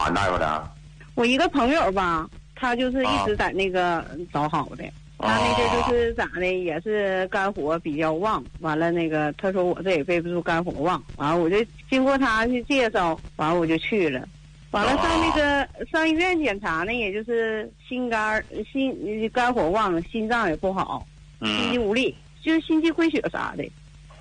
韩大夫的？ 我一个朋友吧，他就是一直在那个找好的。他那阵就是咋的，也是肝火比较旺。完了那个他说我这也背不住肝火旺，完了我就经过他去介绍，完了我就去了。完了上医院检查呢，也就是肝火旺，心脏也不好，心肌无力，就是心肌亏血啥的。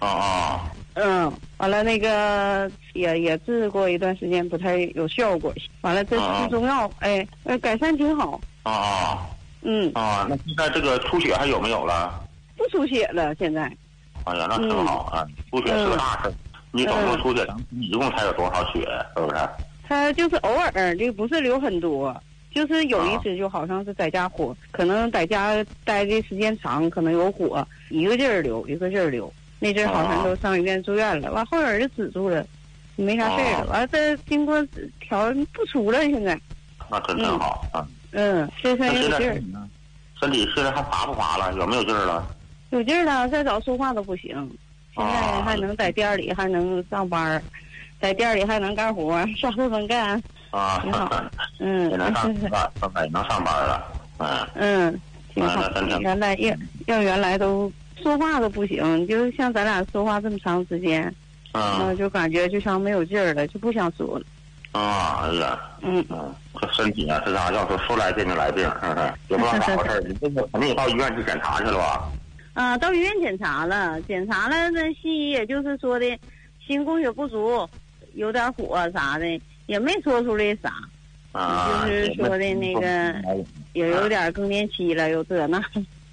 完了那个也治过一段时间，不太有效果。完了这吃中药，改善挺好。 那现在这个出血还有没有了？ 不出血了，现在。 哎呀，那挺好啊！出血是个大事。你总共出血，你一共才有多少血？是不是？ 他就是偶尔，就不是流很多，就是有一次就好像是在家火，可能在家待的时间长，可能有火，一个劲儿流。那阵好像都上医院住院了，完后来就止住了，没啥事儿了。完了这经过调不出了，现在。 那真好啊。 身上有劲儿。 身体现在还乏不乏了？有没有劲儿了？ 有劲儿了，再早说话都不行。现在还能在店里还能上班，在店里还能干活，啥都能干。挺好。 也能上班，也能上班了。 挺好。原来都说话都不行，就像咱俩说话这么长时间，就感觉就像没有劲儿了，就不想说了。 哎呀，这身体啊，这啥要说来病就来病，是不是？也不知道咋回事。你这个肯定也到医院去检查去了吧？ 到医院检查了，那西医也就是说的心供血不足，有点火啥的，也没说出来啥。就是说的那个也有点更年期了，有这那。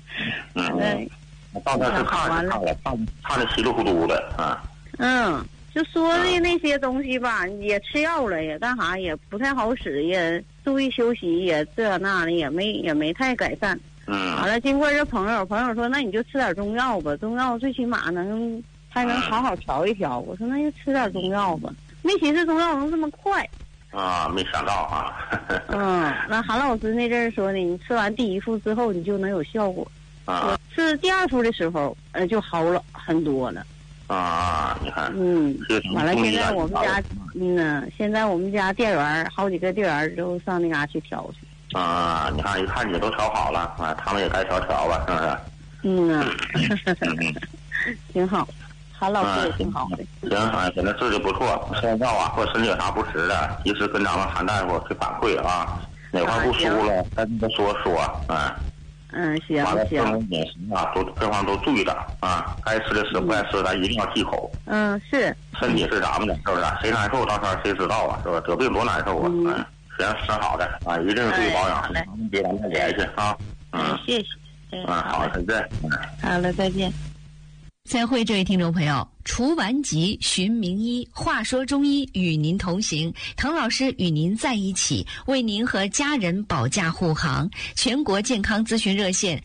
到那是看的稀里糊涂的就说的那些东西吧，也吃药了，也干啥也不太好使，也注意休息，也这那的，也没太改善。完了，经过这朋友说，那你就吃点中药吧，中药最起码还能好好调一调。我说那就吃点中药吧，没寻思中药能这么快。 没想到那韩老师那阵说呢，你吃完第一副之后，你就能有效果。我吃第二副的时候，就好了很多了。 你看， 完了，现在我们家，现在我们家店员好几个店员都上那嘎去调去。 你看，一看你都调好了，他们也该调吧，是不是？ 挺好，韩老师也挺好的。 行，现在治的不错，现在或者身体有啥不实的，及时跟咱们韩大夫去反馈啊，哪块不舒服了，赶紧说。 行。 完了，各种饮食各方都注意着该吃的吃，不该吃咱一定要忌口。 是。 身体是咱们的，是不是？谁难受到时候谁知道是吧？得病多难受行，挺好的一定注意保养，别咱们再联系谢谢。 好，再见。 好了，再见。 再会，这位听众朋友，除顽疾，寻名医，话说中医与您同行，滕老师与您在一起，为您和家人保驾护航。全国健康咨询热线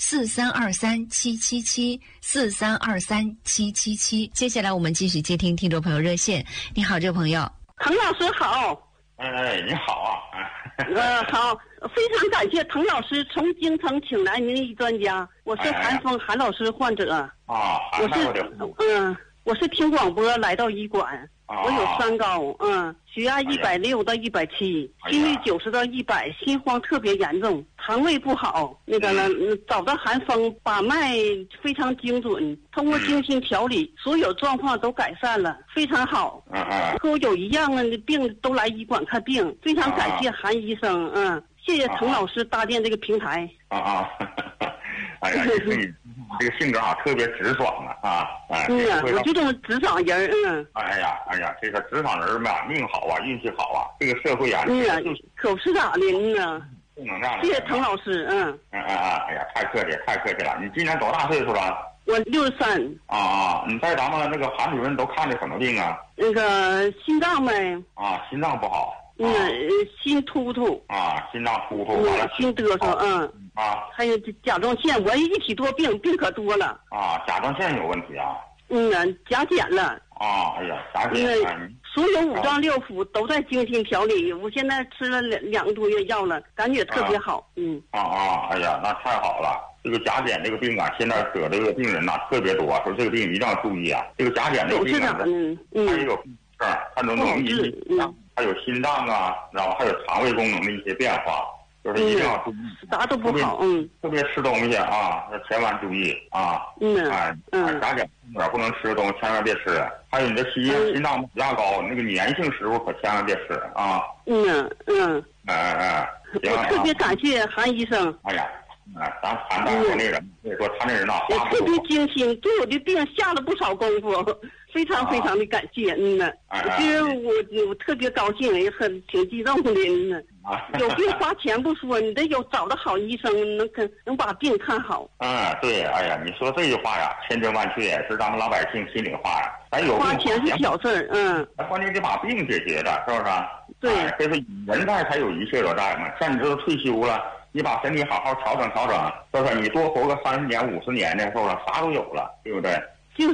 4323777743237777。接下来我们继续接听听众朋友热线。你好，这位朋友。 滕老师好。 你好好，非常感谢滕老师从京城请来名医专家，我是韩老师患者。我是听广播来到医馆，我有三高，血压160到170，心率90到100，心慌特别严重，肠胃不好。那个找到韩风把脉非常精准，通过精心调理，所有状况都改善了，非常好。和我有一样的病都来医馆看病，非常感谢韩医生。谢谢滕老师搭建这个平台。 哎呀，这个性格特别直爽我这种直爽人， 哎呀，这个直爽人吧，命好运气好这个社会可不是咋的正能量。 谢谢滕老师， 哎呀，太客气了。你今年多大岁数了？ 我63。 你在咱们那个韩主任都看的什么病啊？ 那个心脏呗。 心脏不好。 心突突。 心脏突突。 心嘚瑟，还有甲状腺，我一体多病可多了。 甲状腺有问题啊？ 甲减了。 哎呀，甲减。 所有五脏六腑都在精心调理，我现在吃了2个多月药了，感觉特别好。 哎呀，那太好了。这个甲减这个病现在得这个病人特别多，说这个病一定要注意这个甲减这个病它也有病症，它能引起还有心脏啊，知道吧？还有肠胃功能的一些变化，就是一定要注意。 啥都不好， 特别吃东西啊，千万注意啊。啥点不能吃的东西千万别吃。还有你的心脏血压高，那个粘性食物可千万别吃啊。 行。 我特别感谢韩医生。 哎呀。咱韩大夫那人，所以说他那人呐， 也特别精心，对我的病下了不少功夫，非常非常的感谢。其实我特别高兴，也挺激动的。有病花钱不说，你得找到好医生，能把病看好。 对，哎呀，你说这句话呀，千真万确，是咱们老百姓心里话呀。咱有病花钱是小事儿，关键得把病解决了，是不是？ 对， 所以说人在才有一切都在嘛。像你这都退休了。你把身体好好调整，是不是？你多活个30年、50年的，是不是？啥都有了，对不对？ 就是，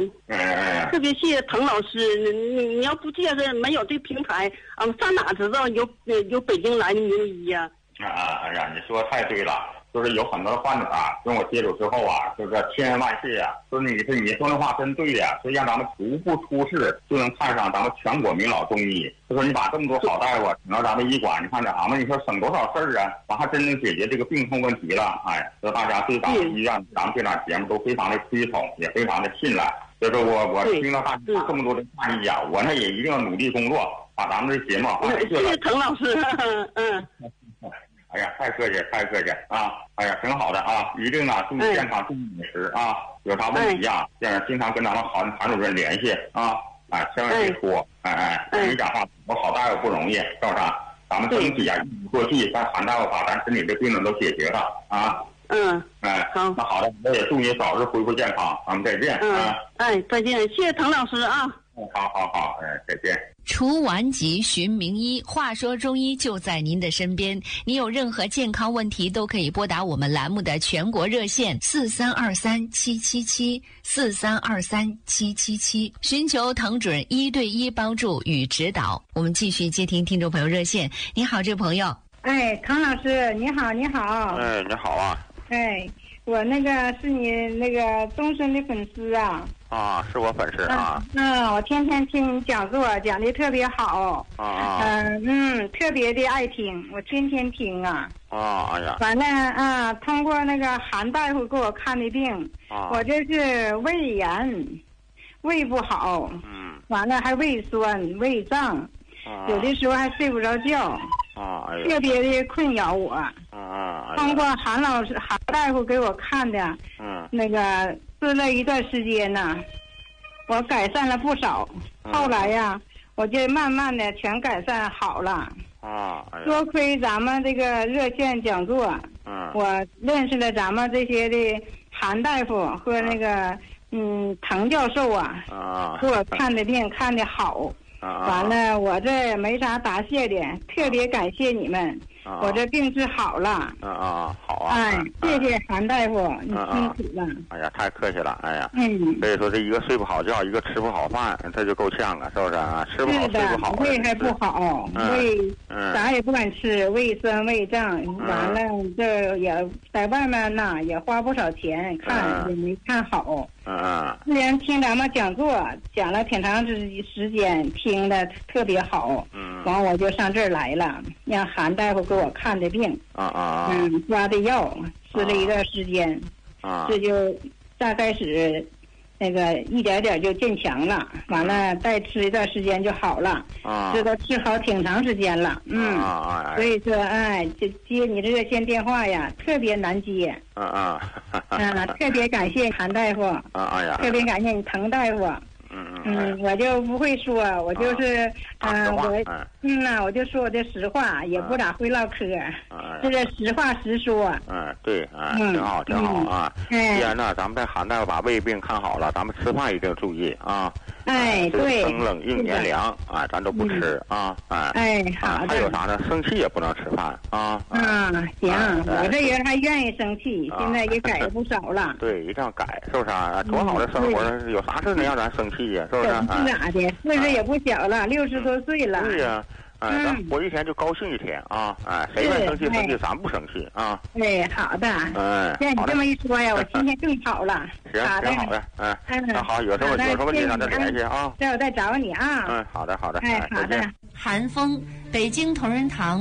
特别谢谢滕老师，你要不介绍没有这平台，上哪知道有北京来的名医呀？ 哎呀，你说太对了。就是有很多的患者跟我接触之后就是千恩万谢呀。就是你说那话真对呀，所以让咱们足不出户就能看上咱们全国名老中医。就说你把这么多好大夫请到咱们医馆，你看咱们你说省多少事儿啊？完还真正解决这个病痛问题了。所以大家对咱们医院、咱们这档节目都非常的推崇，也非常的信赖。所以说我听到大家这么多的建议我呢也一定要努力工作，把咱们这节目谢谢滕老师。 哎呀，太客气啊！哎呀，挺好的啊！一定注意健康，注意饮食啊！有啥问题经常跟咱们韩主任联系啊！千万别拖！你讲话，我好大夫不容易，是不是？咱们整体一鼓作气，让韩大夫把咱身体的病人都解决了啊！好，那好的，我也祝你早日恢复健康，咱们再见再见，谢谢滕老师啊！ 好，再见。 除顽疾寻名医，话说中医就在您的身边。你有任何健康问题，都可以拨打我们栏目的全国热线4323777743237777，寻求滕主任1对1帮助与指导。我们继续接听听众朋友热线。你好，这位朋友。 滕老师，你好。 你好啊。 我那个是你那个终身的粉丝啊。 是我粉丝啊。 我天天听你讲座，讲的特别好。特别的爱听，我天天听啊。 哎呀。 完了通过那个韩大夫给我看的病，我这是胃炎，胃不好。完了还胃酸、胃胀，有的时候还睡不着觉。特别的困扰我。通过韩大夫给我看的，那个吃了一段时间呢，我改善了不少。后来呀，我就慢慢的全改善好了。多亏咱们这个热线讲座，我认识了咱们这些的韩大夫和那个滕教授给我看的病看的好。完了，我这没啥答谢的，特别感谢你们。我这病治好了。 好啊。 谢谢韩大夫，你辛苦了。 哎呀，太客气了，哎呀。所以说这一个睡不好觉，一个吃不好饭，这就够呛了，是不是啊？吃不好睡不好。 胃还不好，胃啥也不敢吃，胃酸胃胀。完了，这也在外面呢，也花不少钱，看也没看好。虽然听咱们讲座讲了挺长时间，听的特别好。完我就上这儿来了，让韩大夫给我看的病。抓的药吃了一段时间。这就大开始那个一点点就渐强了。完了再吃一段时间就好了。这都吃好挺长时间了。所以说就接你这热线电话呀特别难接。特别感谢韩大夫。特别感谢你滕大夫。我就不会说，我就是我就说我的实话，也不咋会唠嗑，这个实话实说。 对，挺好啊。既然呢，咱们在韩大夫把胃病看好了，咱们吃饭一定注意啊。 对， 生冷硬黏凉咱都不吃啊。 好的。 还有啥呢？生气也不能吃饭啊。 行，我这人还愿意生气，现在也改了不少了。 对，一定要改，是不是啊？多好的生活，有啥事能让咱生气呀？是不是？ 是咋的？岁数也不小了，60多岁了。 对呀， 咱活一天就高兴一天啊！谁愿生气生气，咱不生气啊！ 哎，好的。现在你这么一说呀，我心情更好了。 行，挺好的。那好，有什么问题咱再联系啊。 这我再找你啊。 好的。 哎，好的。 韩风，北京同仁堂